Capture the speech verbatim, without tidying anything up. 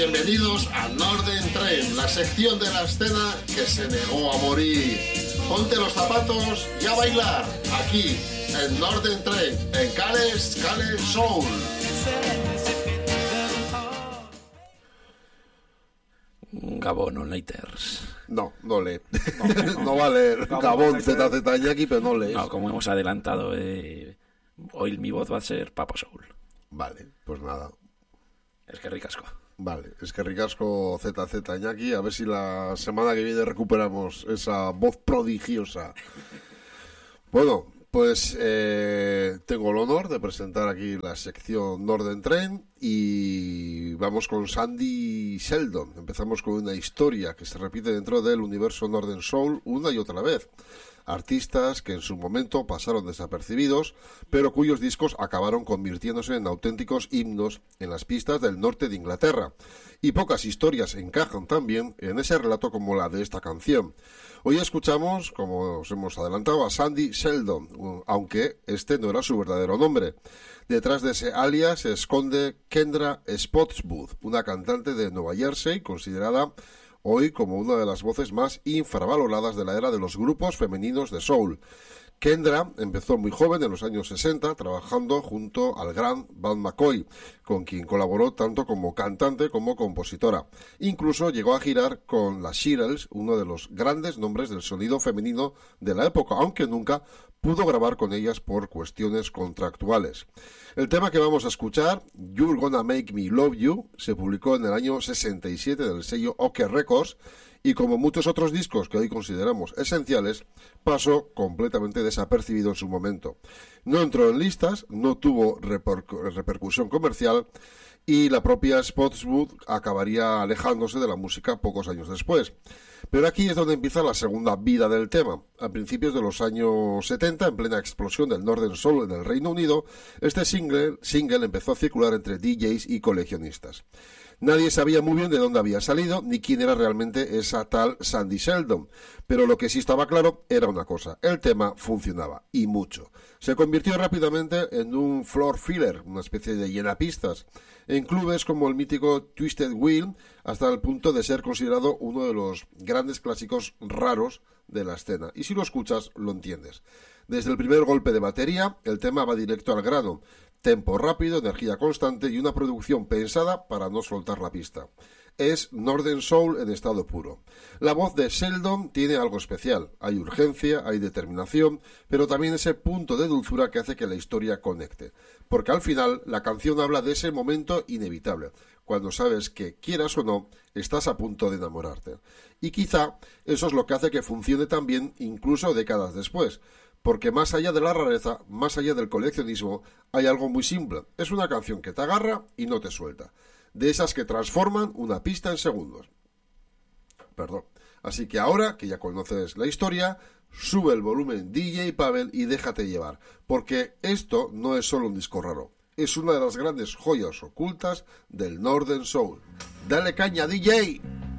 Bienvenidos a Northern Train, la sección de la escena que se negó a morir. Ponte los zapatos y a bailar, aquí, en Northern Train, en Cales, Cales Soul. Gabón Onlighters. No, no lee. No, no, no va a leer. Gabón, Z Z Iñaki, pero no lees. No, como hemos adelantado, eh, hoy mi voz va a ser Papo Soul. Vale, pues nada. Es que ricasco. Vale, es que ricasco Z Z Iñaki, a ver si la semana que viene recuperamos esa voz prodigiosa. Bueno, pues eh, tengo el honor de presentar aquí la sección Northern Train y vamos con Sandy Sheldon. Empezamos con una historia que se repite dentro del universo Northern Soul una y otra vez. Artistas que en su momento pasaron desapercibidos, pero cuyos discos acabaron convirtiéndose en auténticos himnos en las pistas del norte de Inglaterra. Y pocas historias encajan tan bien en ese relato como la de esta canción. Hoy escuchamos, como os hemos adelantado, a Sandy Sheldon, aunque este no era su verdadero nombre. Detrás de ese alias se esconde Kendra Spotswood, una cantante de Nueva Jersey considerada hoy como una de las voces más infravaloradas de la era de los grupos femeninos de soul. Kendra empezó muy joven, en los años sesenta, trabajando junto al gran Van McCoy, con quien colaboró tanto como cantante como compositora. Incluso llegó a girar con las Shirelles, uno de los grandes nombres del sonido femenino de la época, aunque nunca pudo grabar con ellas por cuestiones contractuales. El tema que vamos a escuchar, You're Gonna Make Me Love You, se publicó en el año sesenta y siete del sello Oke Records y, como muchos otros discos que hoy consideramos esenciales, pasó completamente desapercibido en su momento. No entró en listas, no tuvo reper- repercusión comercial y la propia Spotswood acabaría alejándose de la música pocos años después. Pero aquí es donde empieza la segunda vida del tema. A principios de los años setenta, en plena explosión del Northern Soul en el Reino Unido, este single, single empezó a circular entre D Js y coleccionistas. Nadie sabía muy bien de dónde había salido ni quién era realmente esa tal Sandy Sheldon, pero lo que sí estaba claro era una cosa: el tema funcionaba, y mucho. Se convirtió rápidamente en un floor filler, una especie de llenapistas, en clubes como el mítico Twisted Wheel, hasta el punto de ser considerado uno de los grandes clásicos raros de la escena. Y si lo escuchas, lo entiendes. Desde el primer golpe de batería, el tema va directo al grano. Tempo rápido, energía constante y una producción pensada para no soltar la pista. Es Northern Soul en estado puro. La voz de Sheldon tiene algo especial. Hay urgencia, hay determinación, pero también ese punto de dulzura que hace que la historia conecte. Porque al final la canción habla de ese momento inevitable, cuando sabes que, quieras o no, estás a punto de enamorarte. Y quizá eso es lo que hace que funcione tan bien incluso décadas después. Porque más allá de la rareza, más allá del coleccionismo, hay algo muy simple. Es una canción que te agarra y no te suelta. De esas que transforman una pista en segundos. Perdón. Así que ahora, que ya conoces la historia, sube el volumen D J Pavel y déjate llevar. Porque esto no es solo un disco raro. Es una de las grandes joyas ocultas del Northern Soul. ¡Dale caña, D J!